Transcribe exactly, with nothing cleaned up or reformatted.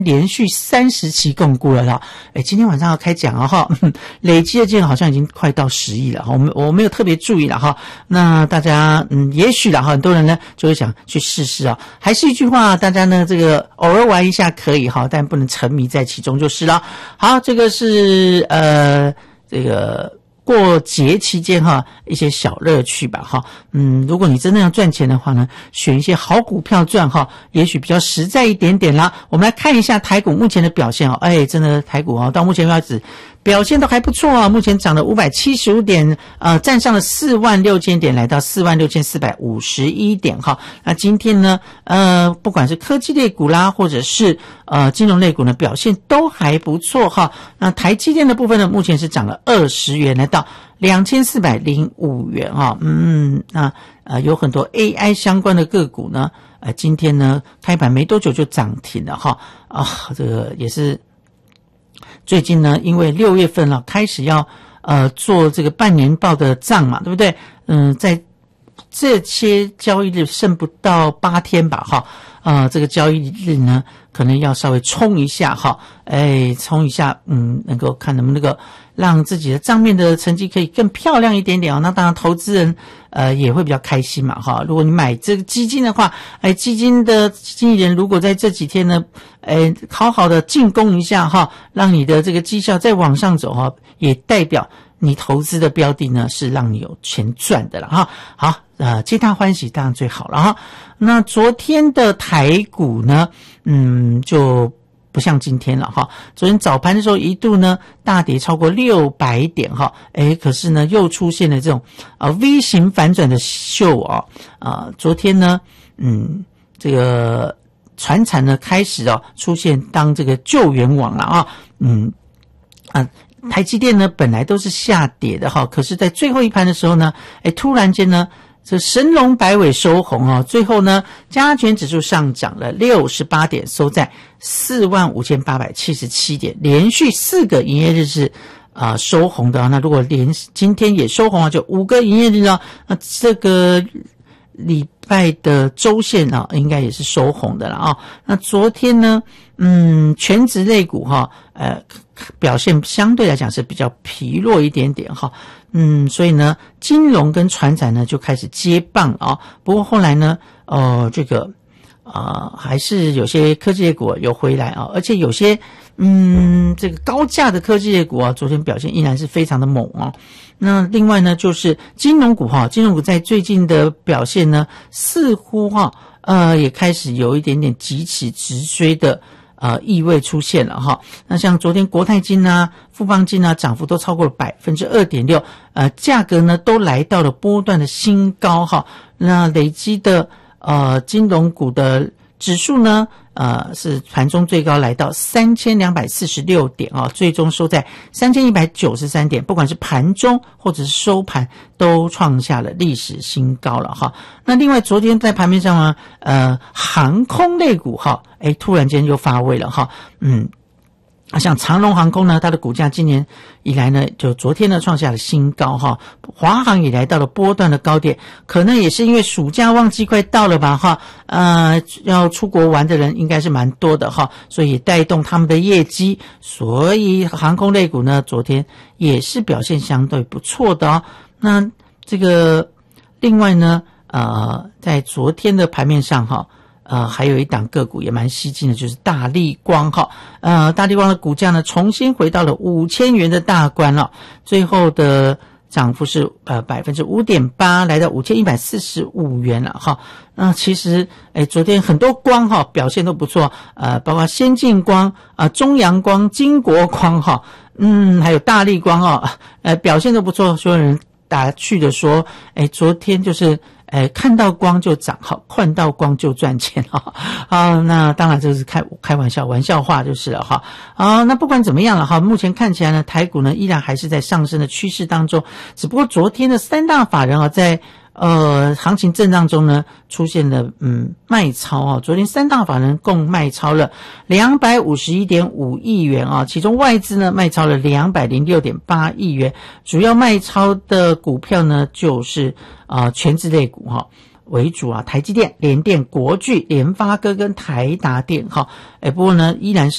连续三十期共估了哈，哎，今天晚上要开讲了哈，累积的金额好像已经快到十亿了哈，我们我没有特别注意了哈，那大家嗯，也许了哈，很多人呢就会想去试试啊，还是一句话，大家呢这个偶尔玩一下可以哈，但不能沉迷在其中就是了。好，这个是呃这个。过节期间哈，一些小乐趣吧哈，嗯，如果你真的要赚钱的话呢，选一些好股票赚哈，也许比较实在一点点啦。我们来看一下台股目前的表现哦，哎，真的台股哦，到目前为止表现都还不错啊，目前涨了五百七十五点，呃，站上了四万六千点，来到四万六千四百五十一点哈。那今天呢，呃，不管是科技类股啦，或者是呃金融类股呢，表现都还不错哈。那台积电的部分呢，目前是涨了二十元，来到两千四百零五元哈。嗯，那呃有很多 A I 相关的个股呢，呃，今天呢开盘没多久就涨停了哈。啊，这个也是。最近呢，因为六月份了、啊、开始要呃做这个半年报的账嘛，对不对？嗯，在这些交易日剩不到八天吧，哈，呃，这个交易日呢，可能要稍微冲一下哈，哎，冲一下，嗯，能够看能不能够让自己的账面的成绩可以更漂亮一点点哦。那当然，投资人呃也会比较开心嘛，哈。如果你买这个基金的话，哎，基金的经理人如果在这几天呢，哎，好好的进攻一下哈，让你的这个绩效再往上走哈，也代表你投资的标的呢是让你有钱赚的了哈。好，呃，皆大欢喜当然最好了哈。那昨天的台股呢，嗯，就不像今天了哈。昨天早盘的时候一度呢大跌超过六百点哈，诶，可是呢又出现了这种啊 V 型反转的秀啊啊，昨天呢，嗯，这个传产呢开始哦出现当这个救援网了啊，嗯啊。台积电呢本来都是下跌的哈，可是在最后一盘的时候呢，诶，突然间呢这神龙摆尾收红哦，最后呢加权指数上涨了六十八点，收在四万五千八百七十七点，连续四个营业日是啊、呃、收红的。那如果连今天也收红啊，就五个营业日啊，那这个礼拜的周线啊，应该也是收红的了啊。那昨天呢，嗯，全职类股哈，呃，表现相对来讲是比较疲弱一点点哈。嗯，所以呢，金融跟传产呢就开始接棒啊。不过后来呢，呃，这个啊、呃，还是有些科技类股有回来啊，而且有些嗯，这个高价的科技类股啊，昨天表现依然是非常的猛啊。那另外呢，就是金融股哈，金融股在最近的表现呢，似乎哈，呃，也开始有一点点急起直追的呃意味出现了哈。那像昨天国泰金啊、富邦金啊，涨幅都超过了百分之二点六，呃，价格呢都来到了波段的新高哈。那累积的呃金融股的指数呢，呃，是盘中最高来到三千两百四十六点啊，最终收在三千一百九十三点，不管是盘中或者是收盘都创下了历史新高了哈。那另外昨天在盘面上呢，呃，航空类股哈，诶，突然间又发威了哈，嗯。啊，像长荣航空呢，它的股价今年以来呢，就昨天呢创下了新高哈，华航也来到了波段的高点，可能也是因为暑假旺季快到了吧哈，呃，要出国玩的人应该是蛮多的哈，所以带动他们的业绩，所以航空类股呢，昨天也是表现相对不错的哦。那这个另外呢，呃，在昨天的盘面上哈。呃，还有一档个股也蛮吸睛的，就是大立光哈。呃，大立光的股价呢，重新回到了五千元的大关了，最后的涨幅是呃百分之五点八，来到五千一百四十五元了哈。那、呃、其实，哎，昨天很多光哈表现都不错，呃，包括先进光啊、呃、中阳光、金国光哈，嗯，还有大立光哈，呃，表现都不错，所有人打趣的说，哎，昨天就是。哎，看到光就涨，好，看到光就赚钱哈。啊，那当然这是开开玩笑，玩笑话就是了哈。啊，那不管怎么样了哈，目前看起来呢，台股呢依然还是在上升的趋势当中，只不过昨天的三大法人啊，在呃行情震荡中呢，出现了嗯卖超啊。昨天三大法人共卖超了两百五十一点五亿元啊，其中外资呢卖超了两百零六点八亿元，主要卖超的股票呢就是。啊、呃，全职类股哈， 为主啊，台积电、联电、国巨、联发科跟台达电哈，哎，不过呢依然是